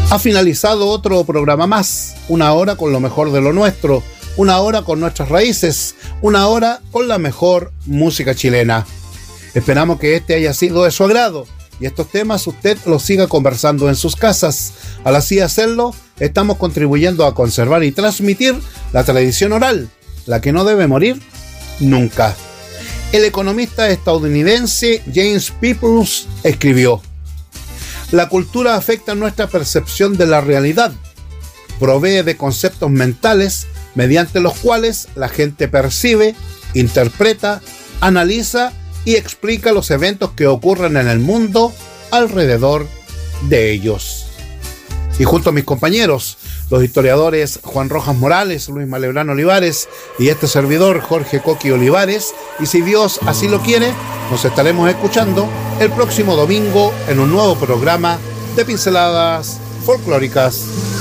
Ha finalizado otro programa más, una hora con lo mejor de lo nuestro, una hora con nuestras raíces, una hora con la mejor música chilena. Esperamos que este haya sido de su agrado y estos temas usted los siga conversando en sus casas. Al así hacerlo, estamos contribuyendo a conservar y transmitir la tradición oral, la que no debe morir nunca. El economista estadounidense James Peoples escribió: la cultura afecta nuestra percepción de la realidad, provee de conceptos mentales mediante los cuales la gente percibe, interpreta, analiza y explica los eventos que ocurren en el mundo alrededor de ellos. Y junto a mis compañeros, los historiadores Juan Rojas Morales, Luis Malebrán Olivares y este servidor Jorge Coqui Olivares, y si Dios así lo quiere, nos estaremos escuchando el próximo domingo en un nuevo programa de Pinceladas Folclóricas.